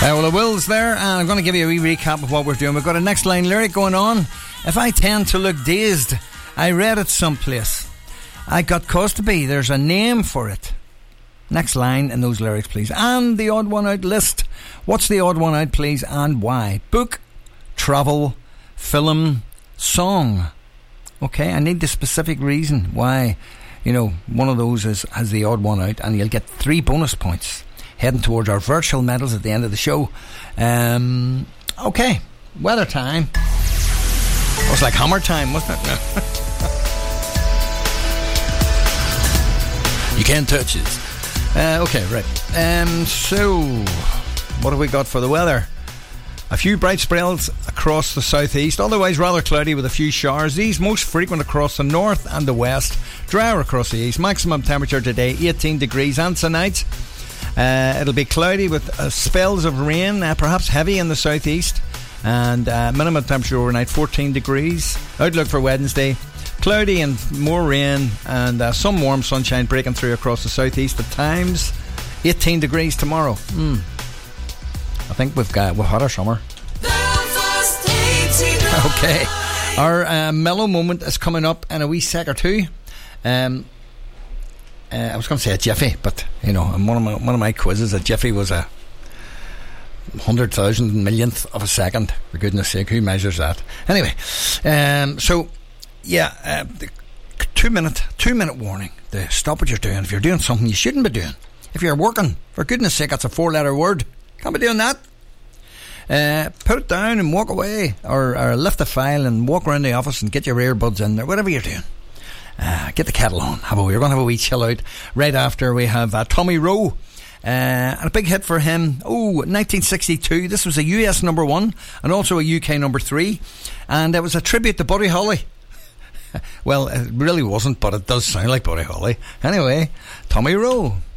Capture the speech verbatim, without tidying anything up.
Uh, well, the Will's there, and I'm going to give you a wee recap of what we're doing. We've got a next line lyric going on. If I tend to look dazed, I read it someplace. I got cause to be. There's a name for it. Next line in those lyrics, please. And the odd one out list. What's the odd one out, please, and why? Book, travel, film, song. Okay, I need the specific reason why, you know, one of those is has the odd one out, and you'll get three bonus points heading towards our virtual medals at the end of the show. Um, okay, weather time. It was like hammer time, wasn't it? You can't touch it. Uh, okay, right. Um, so, what have we got for the weather? A few bright spells across the southeast, otherwise rather cloudy with a few showers. These most frequent across the north and the west, drier across the east. Maximum temperature today eighteen degrees, and tonight uh, it'll be cloudy with uh, spells of rain, uh, perhaps heavy in the southeast, and uh, minimum temperature overnight fourteen degrees. Outlook for Wednesday, cloudy and more rain, and uh, some warm sunshine breaking through across the southeast at times. eighteen degrees tomorrow. Mm. I think we've got we've had our summer. Okay, our uh, mellow moment is coming up in a wee sec or two. Um, uh, I was going to say a jiffy, but you know, in one of my one of my quizzes, a jiffy was a hundred thousand millionth of a second. For goodness' sake, who measures that? Anyway, um, so yeah, uh, the two minute two minute warning. To stop what you're doing. If you're doing something you shouldn't be doing, if you're working, for goodness' sake, that's a four letter word. Can't be doing that. Uh, put it down and walk away, or, or lift the file and walk around the office and get your earbuds in, or whatever you're doing. Uh, get the kettle on. Have a, we're going to have a wee chill out. Right after we have uh, Tommy Rowe, uh, and a big hit for him. Oh, nineteen sixty-two. This was a U S number one and also a U K number three, and it was a tribute to Buddy Holly. Well, it really wasn't, but it does sound like Buddy Holly. Anyway, Tommy Rowe.